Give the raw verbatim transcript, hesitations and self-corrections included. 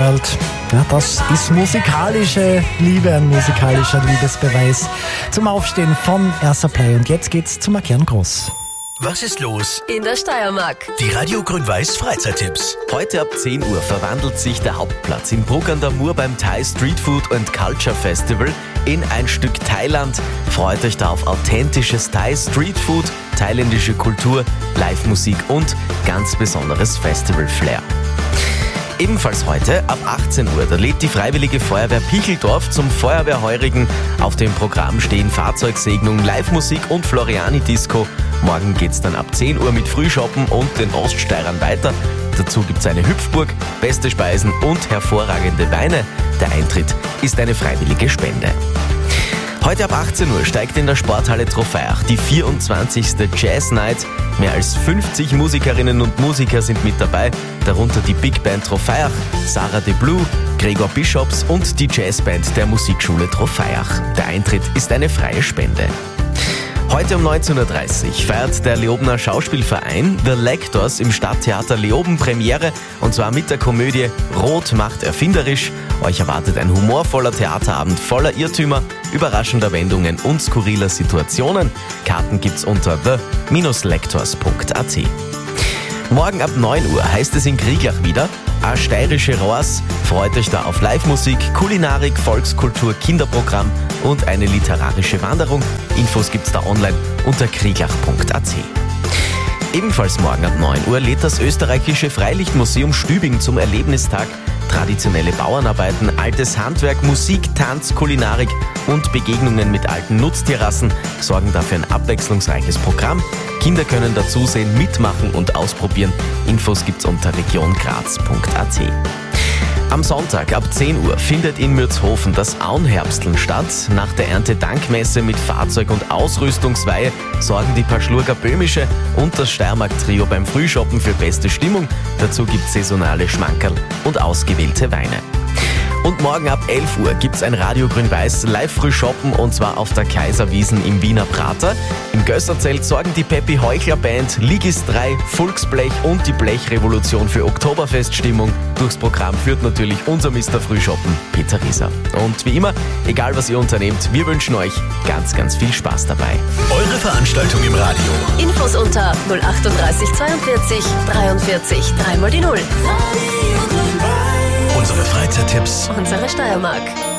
World. Ja, das ist musikalische Liebe, ein musikalischer Liebesbeweis zum Aufstehen von Erster Play. Und jetzt geht's zum Erklären Groß. Was ist los in der Steiermark? Die Radio Grün-Weiß Freizeittipps. Heute ab zehn Uhr verwandelt sich der Hauptplatz in Bruck an der Mur beim Thai Street Food and Culture Festival in ein Stück Thailand. Freut euch da auf authentisches Thai Street Food, thailändische Kultur, Live-Musik und ganz besonderes Festival-Flair. Ebenfalls heute ab achtzehn Uhr, da lädt die Freiwillige Feuerwehr Picheldorf zum Feuerwehrheurigen. Auf dem Programm stehen Fahrzeugsegnung, Live-Musik und Floriani-Disco. Morgen geht's dann ab zehn Uhr mit Frühschoppen und den Oststeirern weiter. Dazu gibt's eine Hüpfburg, beste Speisen und hervorragende Weine. Der Eintritt ist eine freiwillige Spende. Heute ab achtzehn Uhr steigt in der Sporthalle Trofeiach die vierundzwanzigste Jazz Night. Mehr als fünfzig Musikerinnen und Musiker sind mit dabei, darunter die Big Band Trofeiach, Sarah de Blue, Gregor Bischofs und die Jazzband der Musikschule Trofeiach. Der Eintritt ist eine freie Spende. Heute um neunzehn Uhr dreißig feiert der Leobener Schauspielverein The Lectors im Stadttheater Leoben Premiere, und zwar mit der Komödie Rot macht erfinderisch. Euch erwartet ein humorvoller Theaterabend voller Irrtümer, überraschender Wendungen und skurriler Situationen. Karten gibt's unter the Bindestrich lectors punkt a t. Morgen ab neun Uhr heißt es in Krieglach wieder A steirische Rohrs. Freut euch da auf Live-Musik, Kulinarik, Volkskultur, Kinderprogramm und eine literarische Wanderung. Infos gibt's da online unter krieglach punkt a t. Ebenfalls morgen ab neun Uhr lädt das österreichische Freilichtmuseum Stübing zum Erlebnistag. Traditionelle Bauernarbeiten, altes Handwerk, Musik, Tanz, Kulinarik und Begegnungen mit alten Nutztierrassen sorgen dafür ein abwechslungsreiches Programm. Kinder können dazusehen, mitmachen und ausprobieren. Infos gibt's unter region graz punkt a t. Am Sonntag ab zehn Uhr findet in Mürzhofen das Auenherbsteln statt. Nach der Erntedankmesse mit Fahrzeug- und Ausrüstungsweihe sorgen die Paschlurger Böhmische und das Steiermark-Trio beim Frühshoppen für beste Stimmung. Dazu gibt's saisonale Schmankerl und ausgewählte Weine. Und morgen ab elf Uhr gibt's ein Radio Grün-Weiß Live-Frühshoppen, und zwar auf der Kaiserwiesen im Wiener Prater. Im Gösserzelt sorgen die Peppi Heuchler Band, Ligis drei, Volksblech und die Blechrevolution für Oktoberfeststimmung. Durchs Programm führt natürlich unser Mister Frühshoppen, Peter Rieser. Und wie immer, egal was ihr unternehmt, wir wünschen euch ganz, ganz viel Spaß dabei. Eure Veranstaltung im Radio. Infos unter null achtunddreißig zweiundvierzig dreiundvierzig dreimal die Null. Unsere Freizeittipps. Unsere Steiermark.